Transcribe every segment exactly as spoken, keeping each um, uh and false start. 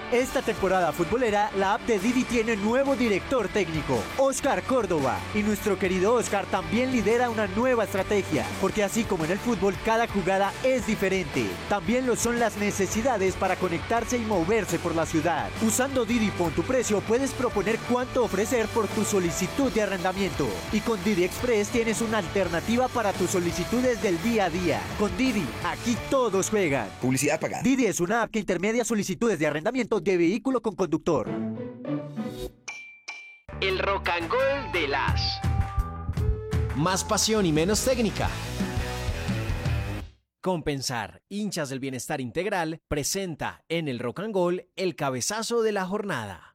Esta temporada futbolera, la app de Didi tiene nuevo director técnico, Oscar Córdoba. Y nuestro querido Oscar también lidera una nueva estrategia, porque así como en el fútbol, cada jugada es diferente. También lo son las necesidades para conectarse y moverse por la ciudad. Usando Didi Pon tu precio, puedes proponer cuánto ofrecer por tu solicitud de arrendamiento. Y con Didi Express tienes una alternativa para tus solicitudes del día a día. Con Didi, aquí todos juegan. Publicidad pagada. Didi es una app que intermedia solicitudes de arrendamiento de vehículo con conductor. El rock and roll de las. Más pasión y menos técnica. Compensar, hinchas del bienestar integral, presenta en el Rock and Roll el cabezazo de la jornada.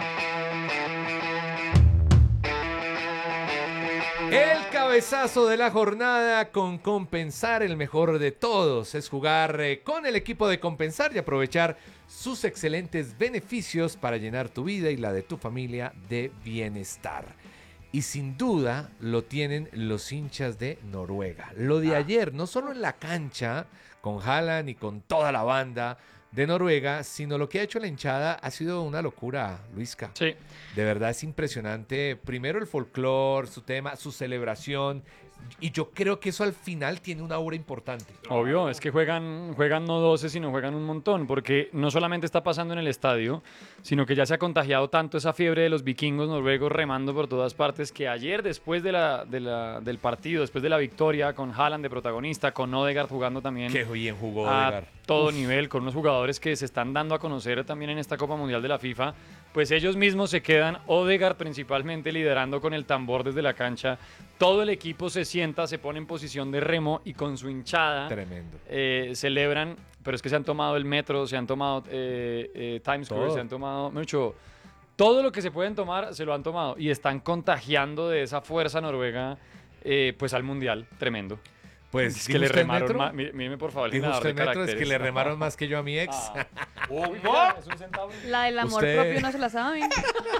El cabezazo de la jornada con Compensar, el mejor de todos, es jugar eh, con el equipo de Compensar y aprovechar sus excelentes beneficios para llenar tu vida y la de tu familia de bienestar. Y sin duda lo tienen los hinchas de Noruega. Lo de ayer, no solo en la cancha, con Haaland y con toda la banda de Noruega, sino lo que ha hecho la hinchada ha sido una locura, Luisca. Sí. De verdad es impresionante. Primero el folclore, su tema, su celebración. Y yo creo que eso al final tiene una aura importante. Obvio, es que juegan, juegan no doce, sino juegan un montón, porque no solamente está pasando en el estadio, sino que ya se ha contagiado tanto esa fiebre de los vikingos noruegos remando por todas partes, que ayer, después de la, de la, del partido, después de la victoria, con Haaland de protagonista, con Odegaard jugando también Qué bien jugó a Odegaard. todo Uf. nivel, con unos jugadores que se están dando a conocer también en esta Copa Mundial de la FIFA, pues ellos mismos se quedan, Odegaard principalmente liderando con el tambor desde la cancha. Todo el equipo se sienta, se pone en posición de remo y con su hinchada Tremendo. eh, celebran, pero es que se han tomado el metro, se han tomado eh, eh, Times Square, Todo. se han tomado mucho. Todo lo que se pueden tomar se lo han tomado y están contagiando de esa fuerza noruega eh, pues al mundial, tremendo. Pues Es que ¿dijo le usted el remaron metro? más, mí- míreme por favor, el Dijo generador usted de metro, es que caracteres. le remaron más que yo a mi ex. Ah. ¿Cómo? Uy, mira, es un centavo. La del amor Usted- propio no se la saben.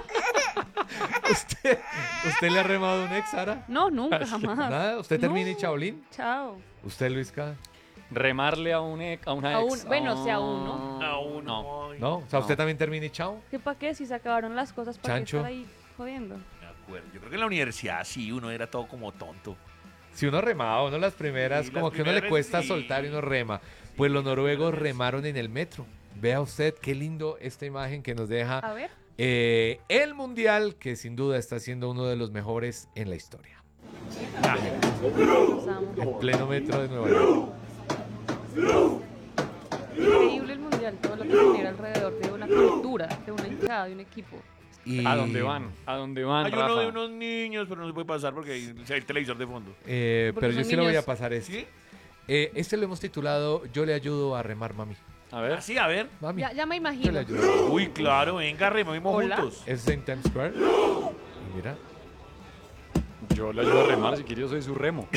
¿Usted, ¿Usted le ha remado a un ex, Sara? No, nunca, jamás. ¿Nada? ¿Usted termina y No. chaolín? Chao. ¿Usted, Luisca? Remarle a, un ex, a una A ex. un- bueno, sí, a uno. A uno. ¿No? O sea, ¿usted No. también termina y chao? ¿Qué pa' qué? Si se acabaron las cosas, ¿para qué Chancho. estar ahí jodiendo? De acuerdo. Yo creo que en la universidad sí, uno era todo como tonto. Si uno remaba, uno las primeras, Sí, como las que uno le primeras, cuesta sí. soltar y uno rema. Pues los noruegos remaron en el metro. Vea usted qué lindo esta imagen que nos deja A ver. eh, el Mundial, que sin duda está siendo uno de los mejores en la historia. Los amo. En pleno metro de Nueva York. Increíble el mundial, todo lo que genera alrededor de una cultura, de una hinchada, de un equipo. Y, ¿A dónde van? ¿A dónde van, Hay uno Rafa? de unos niños, pero no se puede pasar porque hay hay televisor de fondo. eh, Porque pero yo son sí lo voy a niños. pasar este. ¿Sí? Eh, este lo hemos titulado Yo le ayudo a remar, mami. A ver. Así, a ver. Mami, Ya, ya me yo le imagino. ayudo. Uy, claro, venga, rememos Hola. juntos. Es en Times Square. Y mira. Yo le ayudo a remar, si quiere yo soy su remo.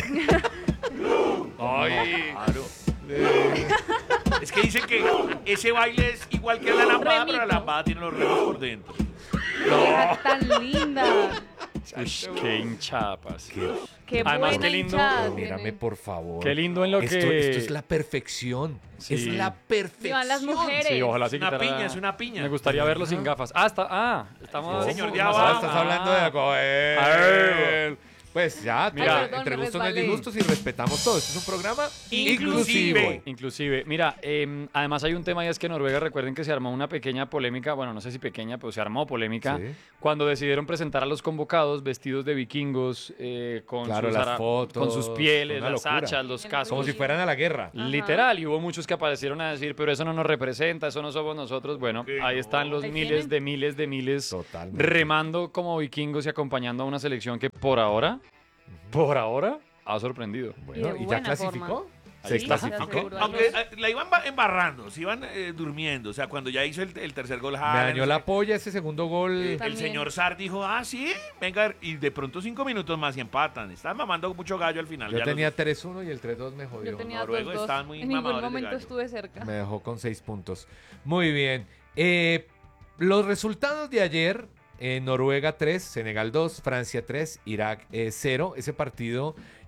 Ay, claro. Es que dicen que ese baile es igual que la lambada, Remito. pero la lambada tiene los remos por dentro. Vieja tan linda. Ush, qué hinchapas. Qué Además, buena qué lindo. hinchada Mírame, tiene. por favor. Qué lindo en lo esto, que... esto es la perfección. Sí. Es la perfección. Vivan las mujeres. Sí, ojalá se Es una quitara- piña, es una piña. Me gustaría verlo sin gafas. Ah, está, ah estamos... Sí, señor, más ya Ah, va. estás hablando de algo. eh. Ay. Pues ya, Mira, mira, perdón, entre me gustos no hay resbalé. disgustos y respetamos todo. Este es un programa Inclusive. inclusivo. Inclusive, mira, eh, además hay un tema y es que Noruega, recuerden que se armó una pequeña polémica, bueno, no sé si pequeña, pero se armó polémica, Sí. cuando decidieron presentar a los convocados vestidos de vikingos, eh, con, Claro, sus las ara- fotos, con sus pieles, una las locura. hachas, los El cascos. Como si fueran a la guerra. Ajá. Literal, y hubo muchos que aparecieron a decir, pero eso no nos representa, eso no somos nosotros. Bueno, Que ahí no. están los Ahí miles tienen. de miles de miles Totalmente. remando como vikingos y acompañando a una selección que por ahora, por ahora, ha sorprendido. Bueno, Y de ¿y ya buena clasificó? forma. ¿Se Sí, clasificó? se aseguró. Aunque eh, la iban ba- embarrando, se iban eh, durmiendo. O sea, cuando ya hizo el, el tercer gol, Me Haaland, dañó la polla ese segundo gol. el También. señor Sar dijo, ah, sí, venga, y de pronto cinco minutos más y empatan. Estaban mamando mucho gallo al final. Yo ya tenía los- tres uno y el tres dos me jodió. Yo tenía noruegos dos, dos. estaban muy En ningún mamadores de momento gallo. estuve cerca. Me dejó con seis puntos. Muy bien. Eh, los resultados de ayer: eh, Noruega tres, Senegal dos, Francia tres, Irak cero. Ese partido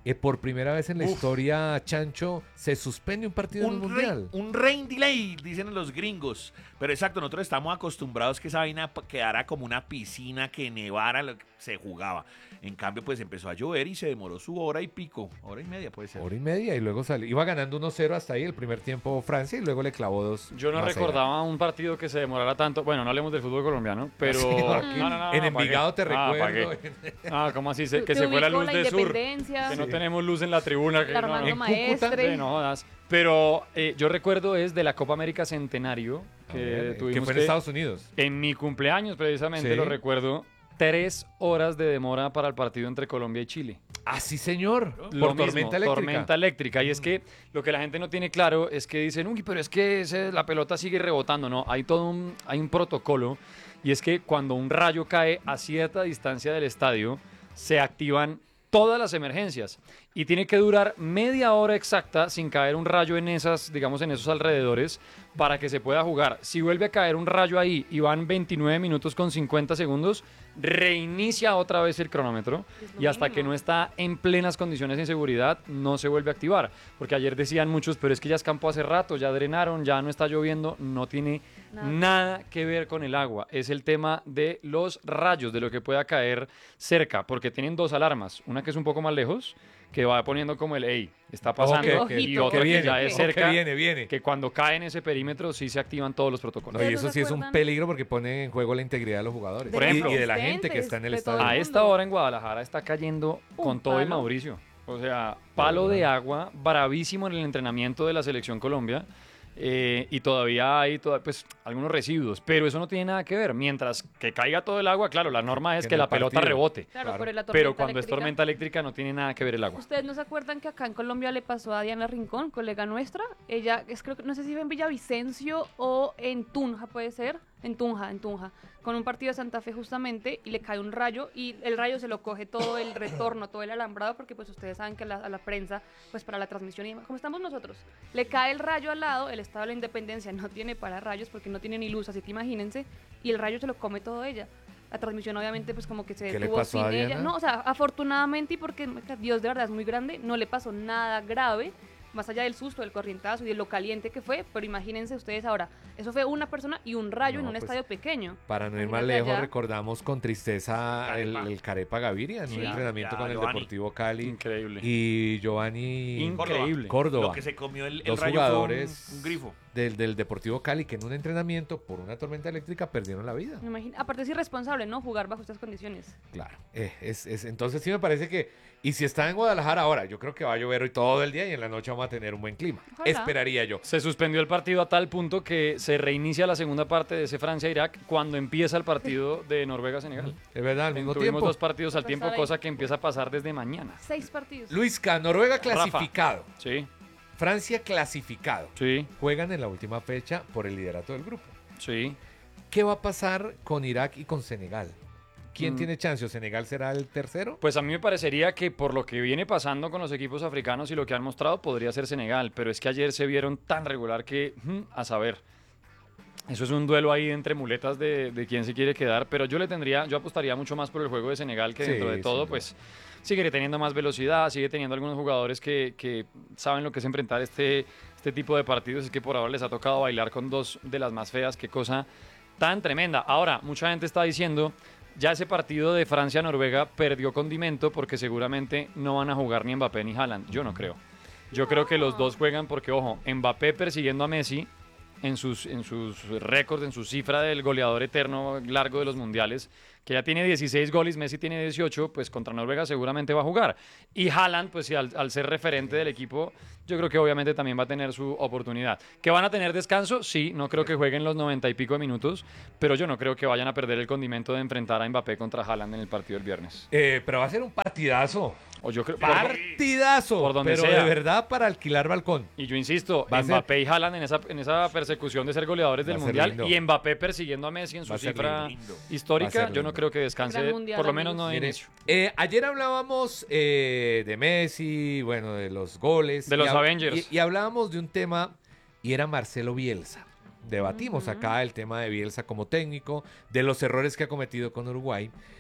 Eh, por primera vez en la Uf. historia, Chancho, se suspende un partido un en el Mundial. Rain, un rain delay, dicen los gringos. Pero exacto, nosotros estamos acostumbrados que esa vaina quedara como una piscina, que nevara, lo que se jugaba. En cambio, pues empezó a llover y se demoró su hora y pico. Hora y media puede ser. Hora y media y luego salió. Iba ganando uno cero hasta ahí el primer tiempo Francia y luego le clavó dos. Yo no recordaba allá. un partido que se demorara tanto. Bueno, no hablemos del fútbol colombiano, pero... Sí, aquí, no, no, no, en Envigado te ah, recuerdo. Ah, ¿cómo así? Se, que se fue la luz la de sur. Que no sí. tenemos luz en la tribuna. Que Armando no, Maestre. Sí, no jodas. Pero eh, yo recuerdo es de la Copa América Centenario que ver, tuvimos que fue en que, Estados Unidos. En mi cumpleaños precisamente ¿Sí? lo recuerdo. Tres horas de demora para el partido entre Colombia y Chile. Ah, sí, señor. Lo Por mismo, tormenta eléctrica. Tormenta eléctrica. Y es que lo que la gente no tiene claro es que dicen, uy, pero es que ese, la pelota sigue rebotando. No, hay todo un, hay un protocolo. Y es que cuando un rayo cae a cierta distancia del estadio, se activan todas las emergencias. Y tiene que durar media hora exacta sin caer un rayo en esas, digamos, en esos alrededores para que se pueda jugar. Si vuelve a caer un rayo ahí y van veintinueve minutos con cincuenta segundos, reinicia otra vez el cronómetro y hasta que no está en plenas condiciones de seguridad no se vuelve a activar. Porque ayer decían muchos, pero es que ya escampó hace rato, ya drenaron, ya no está lloviendo. No tiene nada. nada que ver con el agua. Es el tema de los rayos, de lo que pueda caer cerca, porque tienen dos alarmas. Una que es un poco más lejos, que va poniendo como el ey, está pasando, okay, y otra que, viene, que ya es cerca, que viene, viene. que cuando cae en ese perímetro sí se activan todos los protocolos. No, y eso sí es un peligro porque pone en juego la integridad de los jugadores. Por ejemplo, y de la gente que está en el estadio. A esta hora en Guadalajara está cayendo un con todo palo. Y Mauricio. O sea, palo de agua, bravísimo en el entrenamiento de la Selección Colombia. Eh, y todavía hay toda, pues, algunos residuos, pero eso no tiene nada que ver. Mientras que caiga todo el agua, claro, la norma es que, que la pelota partido. rebote. Claro, claro. Pero, pero cuando eléctrica, es tormenta eléctrica no tiene nada que ver el agua. ¿Ustedes no se acuerdan que acá en Colombia le pasó a Diana Rincón, colega nuestra? Ella, es creo que no sé si fue en Villavicencio o en Tunja, puede ser. En Tunja, en Tunja, con un partido de Santa Fe justamente, y le cae un rayo, y el rayo se lo coge todo el retorno, todo el alambrado, porque pues ustedes saben que la, a la prensa, pues para la transmisión, y como estamos nosotros, le cae el rayo al lado, el Estado de la Independencia no tiene para rayos, porque no tiene ni luz, así que imagínense, y el rayo se lo come todo ella. La transmisión obviamente pues como que se detuvo sin ella. No, o sea, afortunadamente, y porque Dios de verdad es muy grande, no le pasó nada grave, más allá del susto, del corrientazo y de lo caliente que fue, pero imagínense ustedes ahora, eso fue una persona y un rayo no, en un pues, estadio pequeño. Para no ir más lejos, allá. recordamos con tristeza el, el Carepa Gaviria en sí. un entrenamiento ya, con el Giovanni. Deportivo Cali. Increíble. Y Giovanni Increíble. Córdoba. Lo que se comió el, el Dos rayo jugadores fue un, un grifo. Del, del Deportivo Cali que en un entrenamiento por una tormenta eléctrica perdieron la vida. Me imagino, aparte es irresponsable, ¿no? Jugar bajo estas condiciones. Claro. Eh, es, es, entonces sí me parece que, y si está en Guadalajara ahora, yo creo que va a llover hoy todo el día y en la noche vamos a tener un buen clima. Ojalá. Esperaría yo. Se suspendió el partido a tal punto que se reinicia la segunda parte de ese Francia-Irak cuando empieza el partido de Noruega-Senegal. Es verdad, al mismo Tuvimos tiempo. dos partidos al tiempo, cosa que empieza a pasar desde mañana. Seis partidos. Luisca, Noruega clasificado. Rafa. Sí. Francia clasificado. Sí. Juegan en la última fecha por el liderato del grupo. Sí. ¿Qué va a pasar con Irak y con Senegal? ¿Quién Mm. tiene chance? ¿O Senegal será el tercero? Pues a mí me parecería que por lo que viene pasando con los equipos africanos y lo que han mostrado podría ser Senegal, pero es que ayer se vieron tan regular que, hmm, a saber, eso es un duelo ahí entre muletas de, de quién se quiere quedar, pero yo le tendría, yo apostaría mucho más por el juego de Senegal que Sí, dentro de todo, sí, pues sigue teniendo más velocidad, sigue teniendo algunos jugadores que, que saben lo que es enfrentar este, este tipo de partidos, es que por ahora les ha tocado bailar con dos de las más feas, qué cosa tan tremenda. Ahora, mucha gente está diciendo, ya ese partido de Francia-Noruega perdió condimento porque seguramente no van a jugar ni Mbappé ni Haaland. Yo no creo. Yo creo que los dos juegan porque, ojo, Mbappé persiguiendo a Messi en sus, en sus récords, en su cifra del goleador eterno largo de los mundiales, que ya tiene dieciséis goles, Messi tiene dieciocho, pues contra Noruega seguramente va a jugar. Y Haaland, pues sí, al, al ser referente del equipo, yo creo que obviamente también va a tener su oportunidad. ¿Que van a tener descanso? Sí, no creo que jueguen los noventa y pico de minutos, pero yo no creo que vayan a perder el condimento de enfrentar a Mbappé contra Haaland en el partido del viernes. Eh, pero va a ser un partidazo. O yo creo, Partidazo. Por donde pero sea. de verdad para alquilar balcón. Y yo insisto, Va a Mbappé ser- y Haaland en esa, en esa persecución de ser goleadores del Va a ser Mundial lindo. y Mbappé persiguiendo a Messi en su Va a ser cifra lindo. Va a histórica, ser yo lindo. no creo que descanse, Gran mundial, por lo menos no de Mire, inicio. eh, ayer hablábamos eh, de Messi, bueno, de los goles. De los y hab- Avengers. Y, y hablábamos de un tema, y era Marcelo Bielsa. Debatimos acá el tema de Bielsa como técnico, de los errores que ha cometido con Uruguay.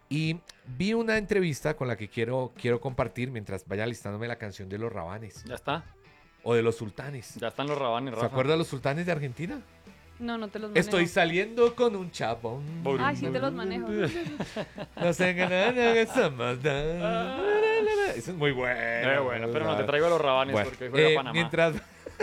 Y vi una entrevista con la que quiero, quiero compartir mientras vaya listándome la canción de los Rabanes. Ya está. O de los Sultanes. Ya están los Rabanes, ¿Se Rafa. acuerdan de los Sultanes de Argentina? No, no te los manejo. Estoy saliendo con un chabón. Ay, sí te los manejo. No sé qué nada que somos dos. Eso es muy bueno. Eh, bueno, pero no te traigo a los Rabanes Bueno, porque juega eh, Panamá. mientras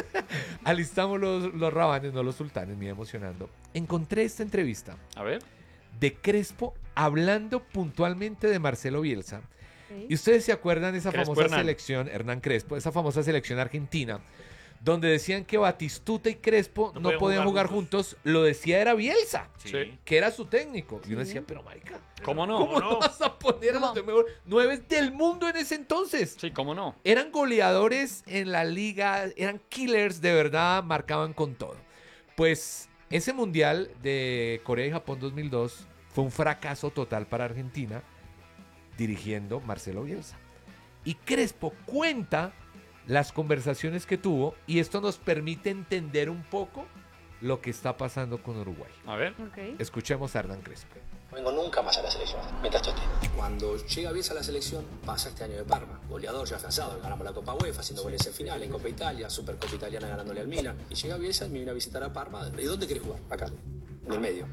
alistamos los, los Rabanes, no los Sultanes, me iba emocionando. Encontré esta entrevista A ver. de Crespo hablando puntualmente de Marcelo Bielsa. Ok. Y ustedes se acuerdan de esa Crespo famosa Hernán. selección, Hernán Crespo, esa famosa selección argentina, donde decían que Batistuta y Crespo no, No podían jugar, juntos. Lo decía era Bielsa, Sí. que era su técnico. Y uno Sí. decía, pero marica, ¿Cómo no? ¿cómo no vas a poner a los ¿Cómo? de mejor nueve del mundo en ese entonces? Sí, ¿cómo no? Eran goleadores en la liga, eran killers, de verdad, marcaban con todo. Pues ese mundial de Corea y Japón dos mil dos fue un fracaso total para Argentina, dirigiendo Marcelo Bielsa. Y Crespo cuenta las conversaciones que tuvo y esto nos permite entender un poco lo que está pasando con Uruguay. A ver. Ok. Escuchemos a Hernán Crespo. No vengo nunca más a la selección, mientras yo esté. Cuando llega Bielsa a la selección, pasa este año de Parma. Goleador ya afianzado, ganamos la Copa UEFA, haciendo goles en final, en Copa Italia, Supercopa Italiana ganándole al Milan. Y llega Bielsa y me viene a visitar a Parma. ¿Y dónde querés jugar? Acá. En el medio.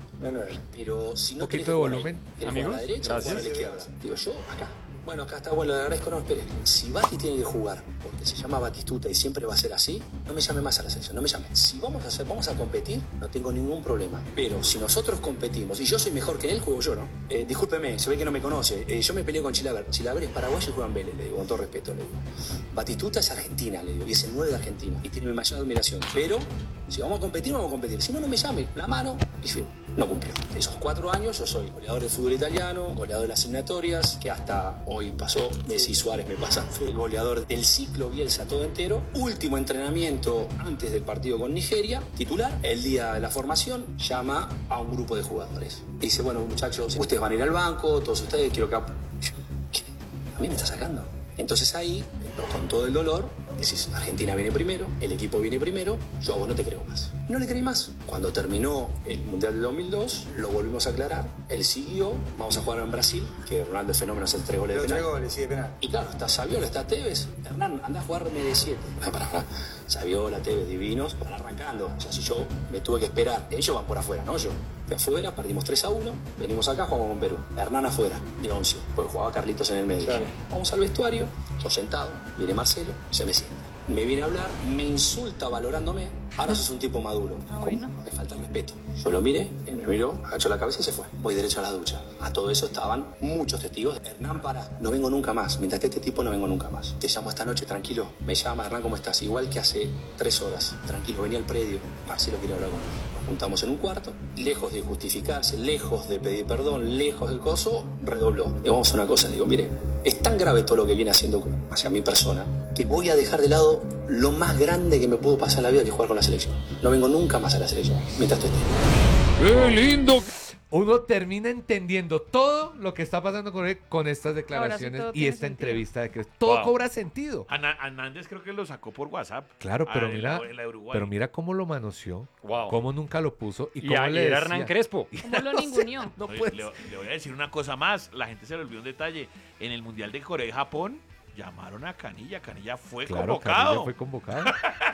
Pero si no Un poquito querés de jugar ahí, volumen. ¿querés jugar a la Amigos, derecha o jugar a la gracias. izquierda? Digo yo, acá. Bueno, acá está bueno, le agradezco, no, espere. Si Bati tiene que jugar, porque se llama Batistuta y siempre va a ser así, no me llame más a la selección, no me llame. Si vamos a hacer, vamos a competir, no tengo ningún problema. Pero si nosotros competimos y yo soy mejor que él, juego yo, ¿no? Eh, discúlpeme, se ve que no me conoce. Eh, yo me peleé con Chilaver. Chilaver es paraguayo y juega en Vélez, le digo, con todo respeto, le digo. Batistuta es argentina, le digo, y es el nueve de Argentina. Y tiene mi mayor admiración. Pero, si vamos a competir, vamos a competir. Si no, no me llame. La mano, y fin, no cumplió. De esos cuatro años, yo soy goleador del fútbol italiano, goleador de las eliminatorias, que hasta hoy pasó, Messi Suárez me pasa, fue el goleador del ciclo Bielsa todo entero. Último entrenamiento antes del partido con Nigeria, titular. El día de la formación, llama a un grupo de jugadores. Dice, bueno, muchachos, ustedes van a ir al banco, todos ustedes, quiero que... ¿Qué? ¿A mí me está sacando? Entonces ahí, con todo el dolor, decís, Argentina viene primero, el equipo viene primero, yo a vos no te creo más. No le creí más. Cuando terminó el Mundial del dos mil dos, lo volvimos a aclarar, él siguió, vamos a jugar en Brasil, que Ronaldo es fenómeno, hace tres goles de penal. goles, sí, de penal. Y claro, está Saviola, está Tevez. Hernán, anda a jugarme de siete. Para, para, para. Saviola, Tevez, divinos, van arrancando. O sea, si yo me tuve que esperar, ellos van por afuera, no yo. Fui afuera, perdimos tres a uno, venimos acá, jugamos con Perú. Hernán afuera, de once, porque jugaba Carlitos en el medio. Claro. Vamos al vestuario, yo sentado, viene Marcelo, se me sienta. Me viene a hablar, me insulta valorándome. Ahora sos un tipo maduro. Ah, bueno. Me falta el respeto. Yo lo miré, él me miró, agachó la cabeza y se fue. Voy derecho a la ducha. A todo eso estaban muchos testigos. Hernán, para, no vengo nunca más. Mientras esté este tipo, no vengo nunca más. Te llamo esta noche, tranquilo. Me llama, Hernán, ¿cómo estás? Igual que hace tres horas. Tranquilo, venía al predio. Marcelo quiere hablar conmigo. Nos juntamos en un cuarto, lejos de justificarse, lejos de pedir perdón, lejos del coso, redobló. Le vamos a una cosa, le digo, mire, es tan grave todo lo que viene haciendo hacia mi persona que voy a dejar de lado lo más grande que me pudo pasar en la vida, que es jugar con la selección. No vengo nunca más a la selección, mientras tú estés. ¡Qué lindo! Uno termina entendiendo todo lo que está pasando con él con estas declaraciones todo y tiene esta sentido. entrevista de Crespo. Todo Wow. cobra sentido. Ana- Hernández creo que lo sacó por WhatsApp. Claro, pero Ah, en mira, la- en la de Uruguay. pero mira cómo lo manoseó, Wow. cómo nunca lo puso y Y, cómo ahí le era decía. Hernán Crespo. ¿Cómo lo ninguneó? No Oye, puedes. le, le voy a decir una cosa más. La gente se le olvidó un detalle. En el Mundial de Corea y Japón llamaron a Canilla. Canilla fue Claro, convocado. Canilla fue convocado.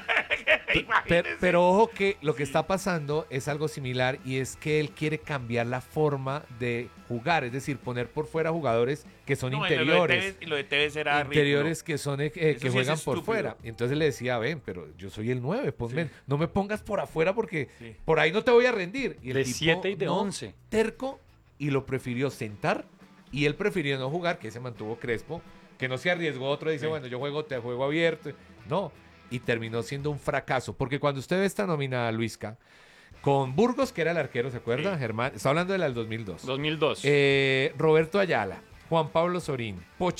Pe- pero, pero ojo que lo que está pasando es algo similar y es que él quiere cambiar la forma de jugar, es decir, poner por fuera jugadores que son No, y interiores. Lo de Tevez, y lo de Tevez era Interiores que son eh, que Eso sí es juegan por estúpido. fuera. Entonces le decía, ven, pero yo soy el nueve, ponme, Sí. no me pongas por afuera porque Sí. por ahí no te voy a rendir. Y el De tipo, siete y de no, once. terco, y lo prefirió sentar y él prefirió no jugar, que se mantuvo Crespo, que no se arriesgó. Otro dice, Sí. bueno, yo juego, te juego abierto. No, y terminó siendo un fracaso, porque cuando usted ve esta nómina, Luisca, con Burgos, que era el arquero, ¿se acuerda? Sí. Germán, está hablando de la del dos mil dos. dos mil dos. Eh, Roberto Ayala, Juan Pablo Sorín, Poch